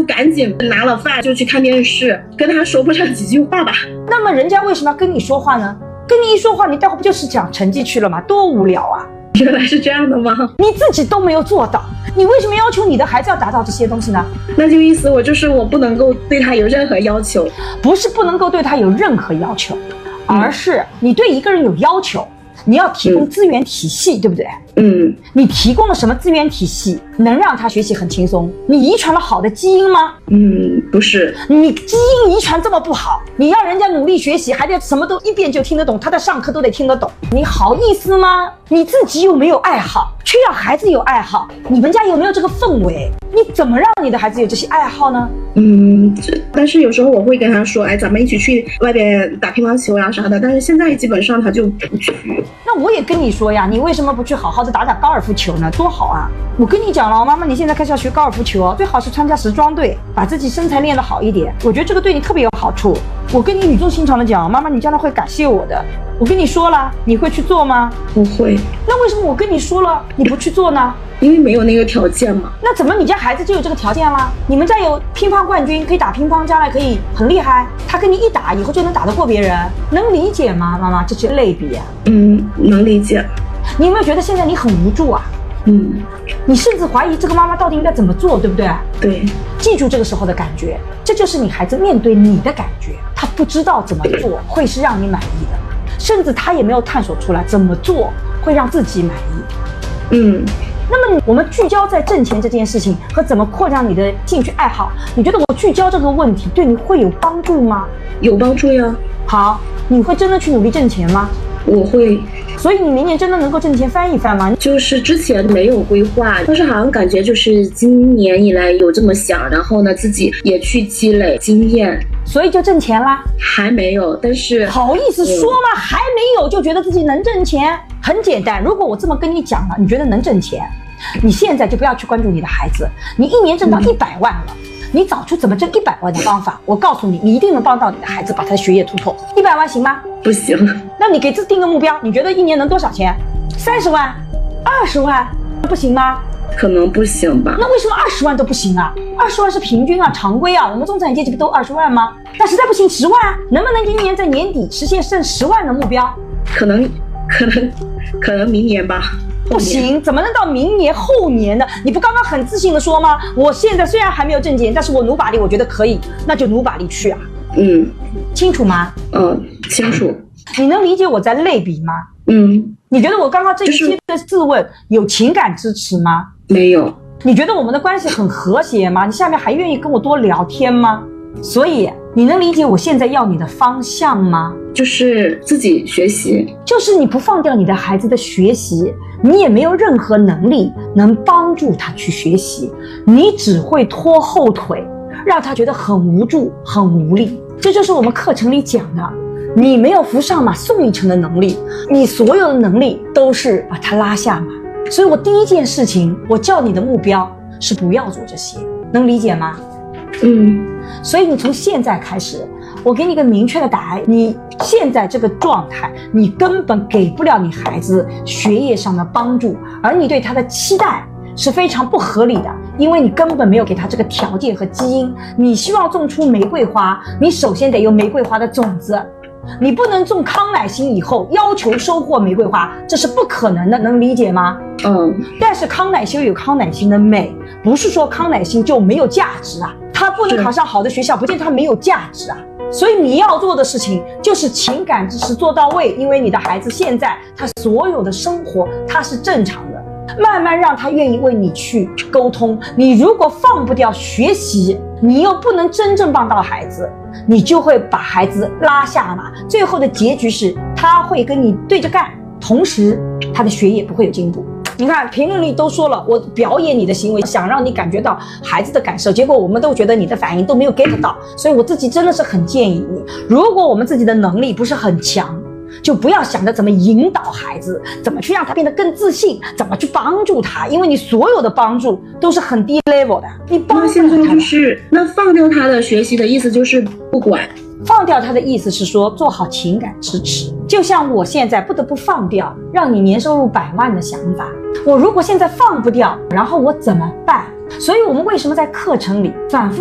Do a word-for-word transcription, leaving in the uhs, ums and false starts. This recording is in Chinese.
就赶紧拿了饭就去看电视，跟他说不上几句话吧。 那么人家为什么要跟你说话呢？跟你一说话，你待会不就是讲成绩去了吗？多无聊啊！ 原来是这样的吗？ 你自己都没有做到，你为什么要求你的孩子要达到这些东西呢？ 那就意思我就是我不能够对他有任何要求。 不是不能够对他有任何要求，而是你对一个人有要求，你要提供资源体系，嗯、对不对？ 嗯， 你提供了什么资源体系，能让他学习很轻松？你遗传了好的基因吗？ 嗯，不是。 你基因遗传这么不好，你让人家努力学习，还得什么都一遍就听得懂，他在上课都得听得懂，你好意思吗？你自己又没有爱好，却要孩子有爱好，你们家有没有这个氛围？你怎么让你的孩子有这些爱好呢？ 嗯，但是有时候我会跟他说，哎，咱们一起去外边打乒乓球呀啥的，但是现在基本上他就不去。 那我也跟你说呀，你为什么不去好好的打打高尔夫球呢？多好啊！我跟你讲了，妈妈，你现在开始要学高尔夫球哦，最好是参加时装队，把自己身材练得好一点。我觉得这个对你特别有好处。我跟你语重心长的讲，妈妈，你将来会感谢我的。我跟你说了，你会去做吗？ 不会。 那为什么我跟你说了你不去做呢？ 因为没有那个条件嘛。 那怎么你家孩子就有这个条件啦？你们家有乒乓冠军，可以打乒乓，将来可以很厉害。他跟你一打，以后就能打得过别人，能理解吗？妈妈，这是类比啊。 嗯，能理解。 你有没有觉得现在你很无助啊？ 嗯， 你甚至怀疑这个妈妈到底应该怎么做，对不对？ 对。 记住这个时候的感觉，这就是你孩子面对你的感觉，他不知道怎么做会是让你满意的，甚至他也没有探索出来怎么做会让自己满意。 嗯。 那么我们聚焦在挣钱这件事情和怎么扩展你的兴趣爱好，你觉得我聚焦这个问题对你会有帮助吗？ 有帮助呀。 好，你会真的去努力挣钱吗？ 我会。 所以你明年真的能够挣钱翻一番吗？ 就是之前没有规划，但是好像感觉就是今年以来有这么想，然后呢自己也去积累经验， 所以就挣钱啦。 还没有，但是好意思说吗？还没有就觉得自己能挣钱？很简单，如果我这么跟你讲了，你觉得能挣钱，你现在就不要去关注你的孩子，你一年挣到一百万了。嗯，你找出怎么挣一百万的方法，我告诉你，你一定能帮到你的孩子把他的学业突破。一百万行吗？ 不行。 那你给自己定个目标，你觉得一年能多少钱？三十万、二十万，不行吗？ 可能不行吧。 那为什么二十万都不行啊？二十万是平均啊，常规啊，我们中产阶级不都二十万吗？那实在不行十万啊，能不能今年在年底实现挣十万的目标？ 可能，可能，可能明年吧。 不行，怎么能到明年后年呢？你不刚刚很自信的说吗？我现在虽然还没有挣钱，但是我努把力，我觉得可以，那就努把力去啊。 嗯， 清楚吗？ 嗯，清楚。 你能理解我在类比吗？ 嗯。 你觉得我刚刚这一些的自问有情感支持吗？ 没有。 你觉得我们的关系很和谐吗？你下面还愿意跟我多聊天吗？所以你能理解我现在要你的方向吗？ 就是自己学习， 就是你不放掉你的孩子的学习，你也没有任何能力能帮助他去学习，你只会拖后腿，让他觉得很无助很无力。这就是我们课程里讲的，你没有扶上马送一程的能力，你所有的能力都是把他拉下马。所以我第一件事情，我叫你的目标是不要做这些，能理解吗？ 嗯。 所以你从现在开始，我给你一个明确的答案，你现在这个状态，你根本给不了你孩子学业上的帮助，而你对他的期待是非常不合理的，因为你根本没有给他这个条件和基因。你希望种出玫瑰花，你首先得有玫瑰花的种子，你不能种康乃馨以后要求收获玫瑰花，这是不可能的，能理解吗？ 嗯。 但是康乃馨有康乃馨的美，不是说康乃馨就没有价值啊，他不能考上好的学校，不见他没有价值啊。所以你要做的事情就是情感支持做到位，因为你的孩子现在他所有的生活他是正常的，慢慢让他愿意为你去沟通。你如果放不掉学习，你又不能真正帮到孩子，你就会把孩子拉下马，最后的结局是他会跟你对着干，同时他的学业不会有进步。你看评论里都说了，我表演你的行为，想让你感觉到孩子的感受，结果我们都觉得你的反应都没有 get 到。所以我自己真的是很建议你，如果我们自己的能力不是很强，就不要想着怎么引导孩子，怎么去让他变得更自信，怎么去帮助他，因为你所有的帮助都是很低 level 的，你帮不了他。 那现在就是那放掉他的学习的意思就是不管。 放掉他的意思是说做好情感支持，就像我现在不得不放掉让你年收入百万的想法，我如果现在放不掉，然后我怎么办？所以我们为什么在课程里反复